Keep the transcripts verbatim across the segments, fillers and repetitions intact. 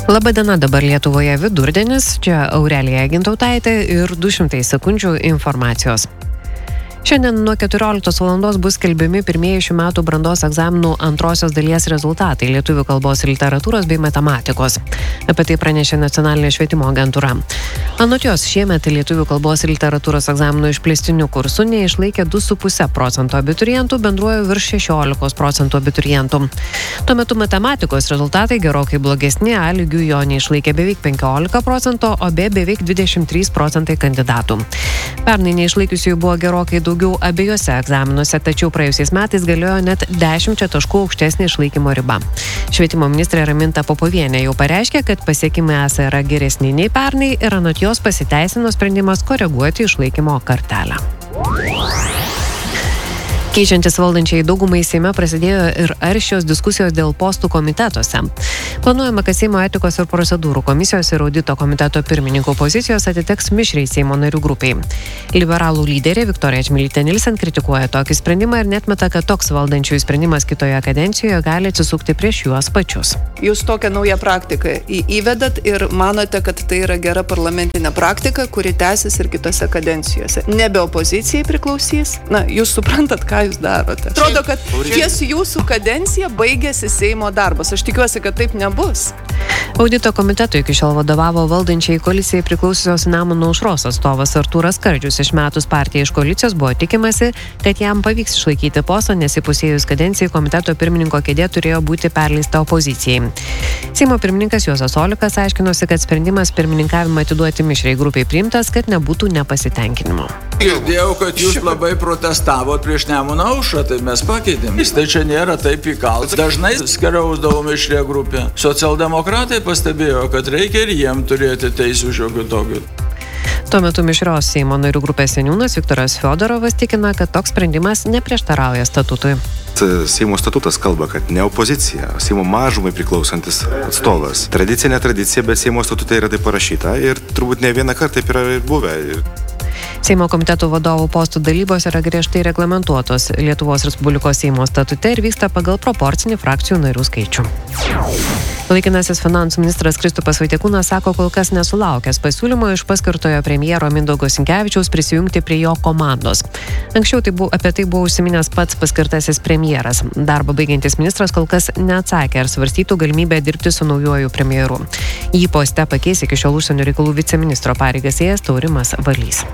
Labadiena, dabar Lietuvoje vidurdienis, čia Aurelija Gintautaitė ir du šimtai sekundžių informacijos. Šiandien nuo keturioliktos valandos bus skelbiami pirmieji šių metų brandos egzaminų antrosios dalies rezultatai lietuvių kalbos ir literatūros bei matematikos. Apie tai pranešė Nacionalinė švietimo agentūra. Anot jos, šiemet lietuvių kalbos ir literatūros egzaminų išplėstinių kursų neišlaikė du su puse procento abiturientų, bendruoju virš šešiolikos procentų abiturientų. Tuo metu matematikos rezultatai gerokai blogesni, A lygių jo neišlaikė beveik penkiolika procentų, o B beveik dvidešimt trys procentai kandidatų. Pernai neišlaikiusiųjų buvo gerokai daugiau daugiau abiejose egzaminuose, tačiau praėjusiais metais galiojo net dešimčia taškų aukštesnė išlaikymo riba. Švietimo ministrė Raminta Popovienė jau pareiškė, kad pasiekimai esą yra geresni nei pernai ir anot jos pasiteisino sprendimas koreguoti išlaikymo kartelę. Keičiantis valdančiai daugumai Seime prasidėjo ir aršios diskusijos dėl postų komitetuose. Planuojama, kad Seimo etikos ir procedūrų komisijos ir audito komiteto pirmininkų pozicijos atiteks mišriai Seimo narių grupiai. Liberalų lyderė Viktorija Čmilytė Nilsen kritikuoja tokį sprendimą ir netmeta, kad toks valdančiųjų sprendimas kitoje kadencijoje gali atsisukti prieš juos pačius. Jūs tokią naują praktiką įvedat ir manote, kad tai yra gera parlamentinė praktika, kuri tęsis ir kitose kadencijose. Nebe opozicijai priklausys. Na, jūs suprantat, ką jūs darote. Atrodo, kad ties jūsų kadencija baigėsi Seimo darbas. Aš tikiuosi, kad taip nebus. Audito komitetui iki šiol vadovavo valdančiai koalicijai priklausiusios Nemuno aušros atstovas Artūras Skardžius. Išmetus partiją iš koalicijos buvo tikimasi, kad jam pavyks išlaikyti postą, nes įpusėjus kadencijai komiteto pirmininko kėdė turėjo būti perleista opozicijai. Seimo pirmininkas Juozas Olekas aiškinosi, kad sprendimas pirmininkavimą atiduoti mišriai grupiai priimtas, kad nebūtų nepasitenkinimo. Girdėjau, kad jūs labai protestavot prieš Nemuno aušrą, tai mes pakeitėm. Tai čia nėra taip įkaltas. Dažnai skeriausdavo mišrė grupė. Socialdemokratai pastebėjo, kad reikia ir jiem turėti teisų šiokių tokių. Tuo metu mišrios Seimo narių grupės seniūnas Viktoras Fiodorovas tikina, kad toks sprendimas neprieštarauja statutui. Seimo statutas kalba, kad ne opozicija, Seimo mažumai priklausantis atstovas. Tradicija, ne tradicija, bet Seimo statute yra taip parašyta ir turbūt ne vieną kartą taip yra ir buvę. Seimo komitetų vadovų postų dalybos yra griežtai reglamentuotos Lietuvos Respublikos Seimo statute ir vyksta pagal proporcinį frakcijų narių skaičių. Laikinasis finansų ministras Kristupas Vaitiekūnas sako, kol kas nesulaukęs pasiūlymo iš paskirtojo premjero Mindaugo Sinkevičiaus prisijungti prie jo komandos. Anksčiau tai buvo, apie tai buvo užsiminęs pats paskirtasis premjeras. Darbą baigiantis ministras kol kas neatsakė, ar svarstytų galimybę dirbti su naujuoju premjeru. Jį poste pakeis iki šiol užsienio reikalų viceministro pareigas ėjęs Taurimas Valys.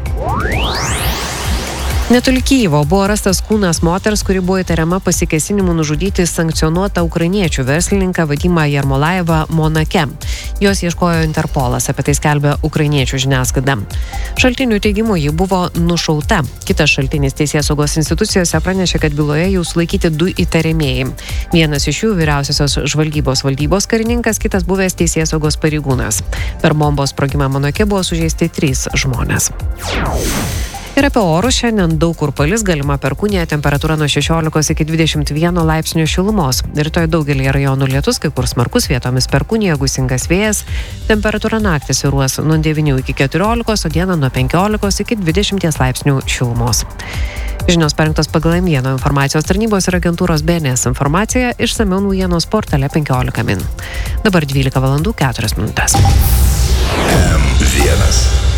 Netoli Kyjivo buvo rastas kūnas moters, kuri buvo įtariama pasikėsinimu nužudyti sankcionuotą ukrainiečių verslininką Vadimą Jarmolajevą Monake. Jos ieškojo Interpolas, apie tai skelbia ukrainiečių žiniasklaida. Šaltinių teigimu ji buvo nušauta. Kitas šaltinis teisėsaugos institucijose pranešė, kad byloje jau sulaikyti du įtariamieji. Vienas iš jų vyriausiosios žvalgybos valdybos karininkas, kitas buvęs teisėsaugos pareigūnas. Per bombos sprogimą Monake buvo sužeisti trys žmonės. Ir apie orus šiandien daug kur palis, galima perkūnija, temperatūra nuo šešiolikos iki dvidešimt vieno laipsnių šilumos. Rytoj daugelį rajonų lietus, kai kur smarkus, vietomis perkūnija, gūsingas vėjas. Temperatūra naktį svyruos nuo devynių iki keturiolikos, o dieną nuo penkiolikos iki dvidešimt laipsnių šilumos. Žinios parengtos pagal M vieno informacijos tarnybos ir agentūros B N S informaciją, išsamiau naujienos portale penkiolika min. Dabar dvylika valandų keturios minutės. M vienas.